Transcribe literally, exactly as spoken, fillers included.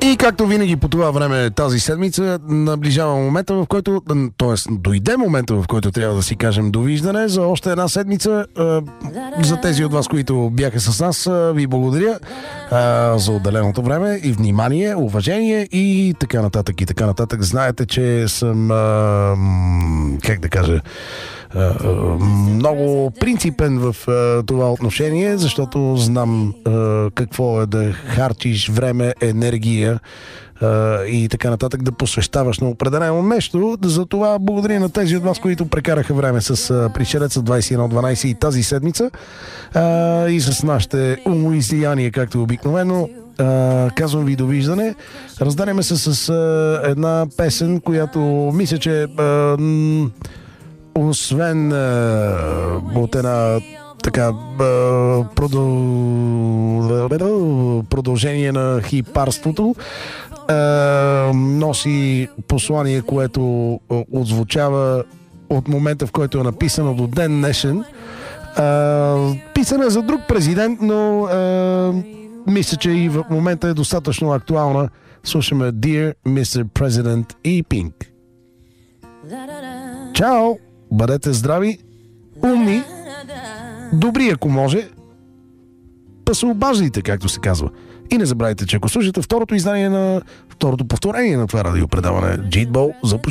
И както винаги по това време тази седмица наближава момента, в който, т.е. дойде момента, в който трябва да си кажем довиждане за още една седмица. За тези от вас, които бяха с нас, ви благодаря за отделеното време и внимание, уважение и така нататък и така нататък. Знаете, че съм, как да кажа, много принципен в това отношение, защото знам какво е да харчиш време, енергия и така нататък, да посвещаваш на определено нещо. За това благодаря на тези от вас, които прекараха време с Пришелеца двайсет и едно дванайсет и тази седмица и с нашите умоизлияния, както обикновено. Казвам ви довиждане. Разделяме се с една песен, която мисля, че освен а, от една така а, продъл... продължение на хипарството, а, носи послание, което отзвучава от момента, в който е написано до ден днешен. Писана за друг президент, но а, мисля, че и в момента е достатъчно актуална. Слушаме Dear мистер President и Pink. Чао! Бъдете здрави, умни, добри, ако може, па се обаждайте, както се казва. И не забравяйте, че ако слушате второто издание на второто повторение на това радиопредаване, Джитбол, за почивка.